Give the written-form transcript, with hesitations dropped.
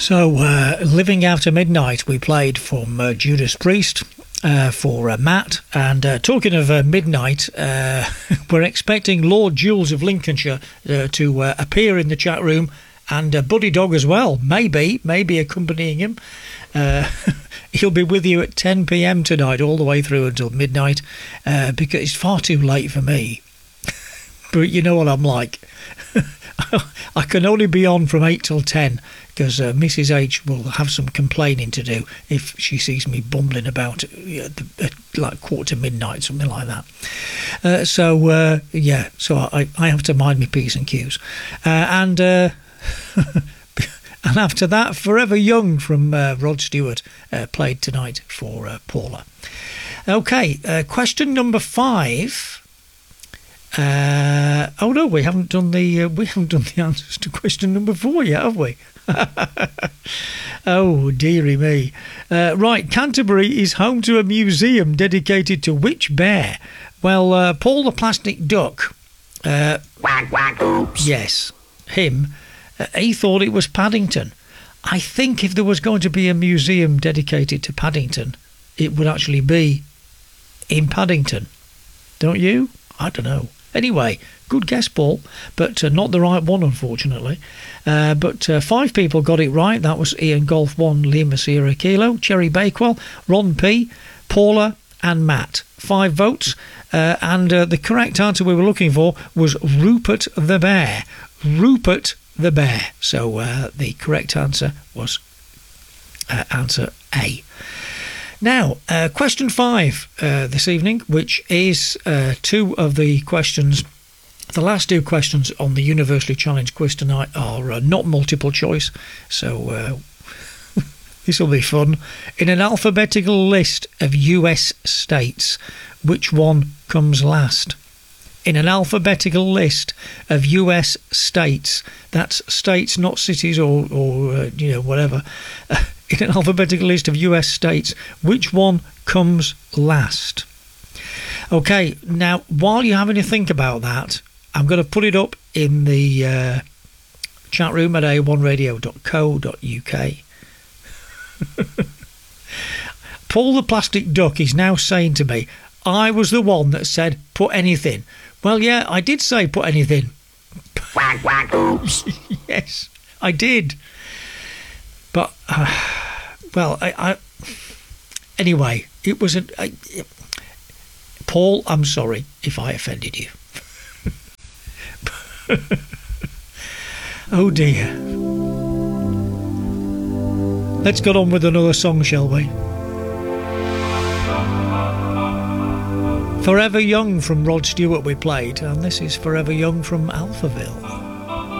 So, Living After Midnight, we played from Judas Priest for Matt. And talking of midnight, we're expecting Lord Jules of Lincolnshire to appear in the chat room, and Buddy Dog as well, maybe accompanying him. He'll be with you at 10 p.m. tonight, all the way through until midnight, because it's far too late for me. But you know what I'm like. I can only be on from 8 till 10 because Mrs H will have some complaining to do if she sees me bumbling about at like quarter to midnight, something like that. So I have to mind my P's and Q's. And after that, Forever Young from Rod Stewart played tonight for Paula. Okay, question number 5. Oh no, we haven't done the answers to question number 4 yet, have we? Oh dearie me. Right, Canterbury is home to a museum dedicated to which bear? Well, Paul the Plastic Duck. Quack, quack, oops. Yes, him. He thought it was Paddington. I think if there was going to be a museum dedicated to Paddington, it would actually be in Paddington. Don't you? I don't know. Anyway, good guess, Paul, but not the right one, unfortunately. But 5 people got it right. That was Ian Golf 1, Lima Sierra Kilo, Cherry Bakewell, Ron P, Paula and Matt. 5 votes. And the correct answer we were looking for was Rupert the Bear. Rupert the Bear. So the correct answer was answer A. Now, question 5 this evening, which is 2 of the questions. The last 2 questions on the Universally Challenged quiz tonight are not multiple choice, so this will be fun. In an alphabetical list of US states, which one comes last? In an alphabetical list of US states, that's states, not cities or whatever. In an alphabetical list of US states, which one comes last? Okay, now, while you're having to think about that, I'm going to put it up in the chat room at a1radio.co.uk. Paul the Plastic Duck is now saying to me, I was the one that said, put anything. Well, yeah, I did say put anything. Quack, quack, oops. Yes, I did. But, well, I anyway, it was Paul, I'm sorry if I offended you. Oh dear. Let's get on with another song, shall we? Forever Young from Rod Stewart we played, and this is Forever Young from Alphaville.